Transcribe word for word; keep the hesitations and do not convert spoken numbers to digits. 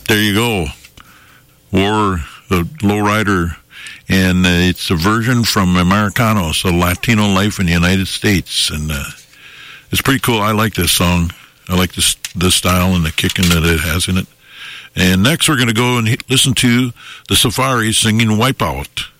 There you go. War, the lowrider, and uh, it's a version from Americanos, a Latino life in the United States, and uh, it's pretty cool. I like this song. I like this the style and the kicking that it has in it. And next we're going to go and listen to the Safaris singing Wipeout.